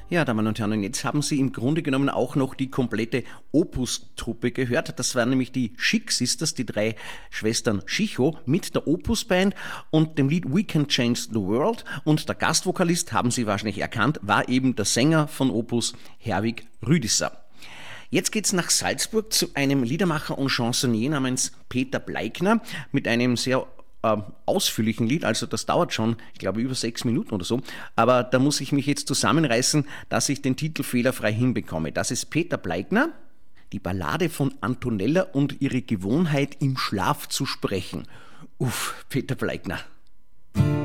Ja, Damen und Herren, und jetzt haben Sie im Grunde genommen auch noch die komplette Opus-Truppe gehört. Das waren nämlich die Chic Sisters, die drei Schwestern Schicho mit der Opus-Band und dem Lied We Can Change the World. Und der Gastvokalist, haben Sie wahrscheinlich erkannt, war eben der Sänger von Opus, Herwig Rüdisser. Jetzt geht's nach Salzburg zu einem Liedermacher und Chansonnier namens Peter Bleikner mit einem sehr ausführlichen Lied, also das dauert schon, ich glaube, über 6 Minuten oder so, aber da muss ich mich jetzt zusammenreißen, dass ich den Titel fehlerfrei hinbekomme. Das ist Peter Bleikner, die Ballade von Antonella und ihre Gewohnheit im Schlaf zu sprechen. Uff, Peter Bleikner.